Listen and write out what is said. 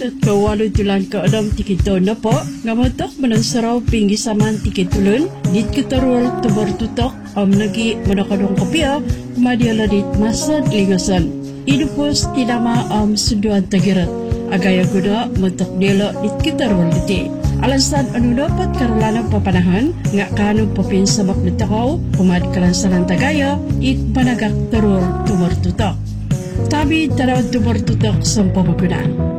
Kawalo tulan ka adam tikito na po, nga matok manansaraw pingi saman tikitulun, dit kitarol tubar tutok, nagi manakadong kapya, madiala dit masad lingasan. Inupos tinama sunduan tagirat, agaya kuda matok dela dit kitarol diti. Alasan anu dapat karalanang papanahan, nga kanong papinsamak na takaw, kumad kalansanan tagaya, it panagak tarol tubar tutok. Tabi taraw tubar tutok sa pamagunan.